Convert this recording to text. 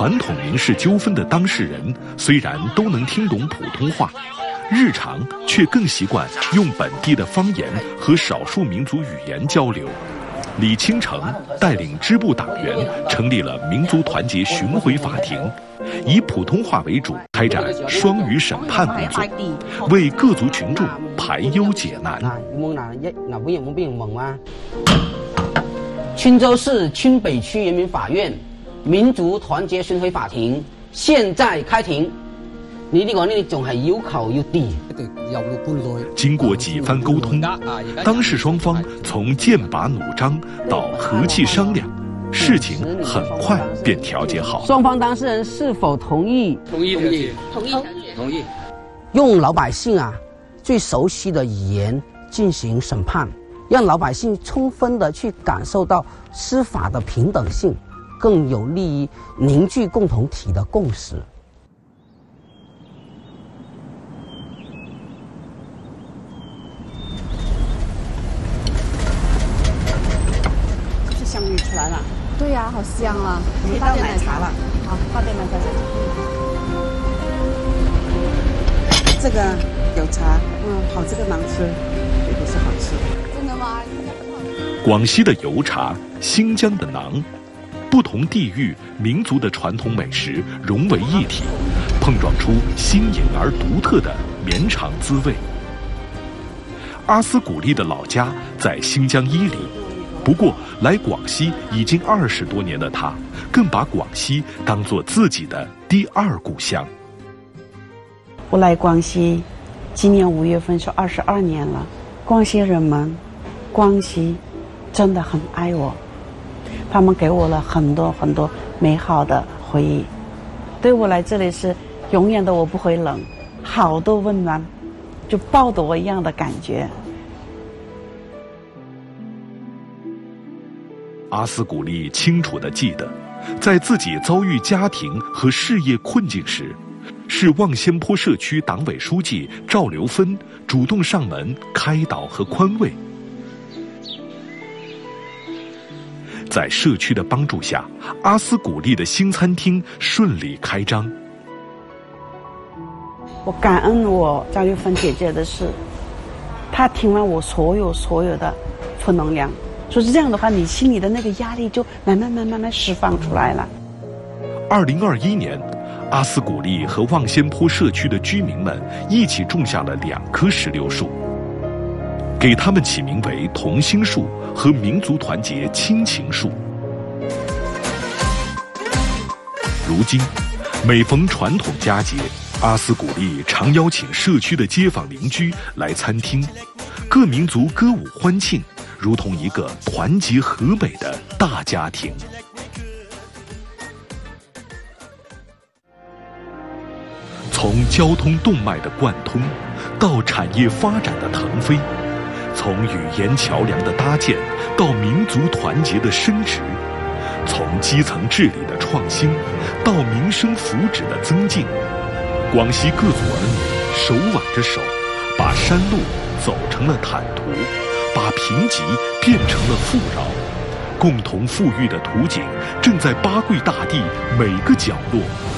传统民事纠纷的当事人虽然都能听懂普通话，日常却更习惯用本地的方言和少数民族语言交流。李清城带领支部党员成立了民族团结巡回法庭，以普通话为主开展双语审判工作，为各族群众排忧解难。 青州市青北区人民法院民族团结巡回法庭现在开庭。你呢個呢仲係要求要啲， 经过几番沟通，当事双方从剑拔弩张到和气商量，事情很快便调解好。 双方当事人是否同意？ 同意。 用老百姓最熟悉的语言进行审判，让老百姓充分的去感受到司法的平等性，更有利于凝聚共同体的共识。 香芋出来了， 对呀，好香啊！ 我们倒奶茶了， 好，放点奶茶下去。这个有茶，好，这个难吃，绝对是好吃。 真的吗？ 广西的油茶，新疆的馕，不同地域民族的传统美食融为一体，碰撞出新颖而独特的绵长滋味。阿斯古丽的老家在新疆伊犁。不过，来广西已经20多年的他，更把广西当作自己的第二故乡。 我来广西，今年5月份是22年了。广西人们，广西真的很爱我，他们给我了很多很多美好的回忆。对我来这里是永远的，我不会冷，好多温暖，就抱着我一样的感觉。 阿斯古丽清楚地记得，在自己遭遇家庭和事业困境时，是望仙坡社区党委书记赵留芬主动上门开导和宽慰。在社区的帮助下，阿斯古丽的新餐厅顺利开张。 我感恩我赵留芬姐姐的是，她听完我所有的负能量。说是这样的话，你心里的那个压力就慢慢释放出来了。 2021年，阿斯古丽和望仙坡社区的居民们一起种下了2棵石榴树，给它们起名为同心树和民族团结亲情树。如今，每逢传统佳节，阿斯古丽常邀请社区的街坊邻居来餐厅，各民族歌舞欢庆，如同一个团结和美的大家庭。从交通动脉的贯通，到产业发展的腾飞，从语言桥梁的搭建，到民族团结的升值，从基层治理的创新，到民生福祉的增进，广西各族儿女手挽着手，把山路走成了坦途，把贫瘠变成了富饶，共同富裕的图景正在巴桂大地每个角落